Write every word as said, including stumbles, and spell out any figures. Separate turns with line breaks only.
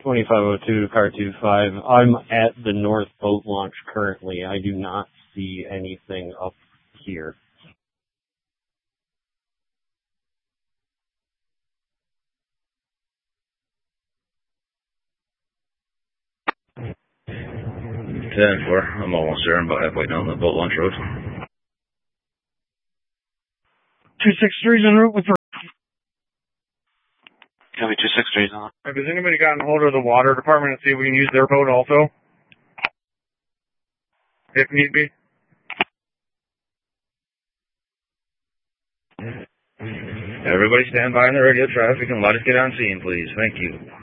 twenty-five oh two, car two five. I'm at the North Boat Launch currently. I do not see anything up here.
ten four. I'm almost there. I'm about halfway down the Boat Launch Road.
two six three's en route with the...
Copy two six three's on.
Has anybody gotten hold of the water department and see if we can use their boat also? If need be.
Everybody stand by on the radio traffic and let us get on scene, please. Thank you.